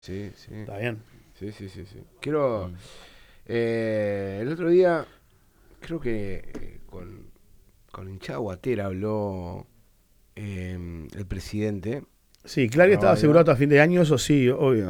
Sí, sí. Está bien. Sí, sí, sí, sí. Quiero. El otro día, creo que con hinchada guatera habló el presidente Sí, Clary estaba asegurado Raballo. hasta fin de año, eso sí, obvio.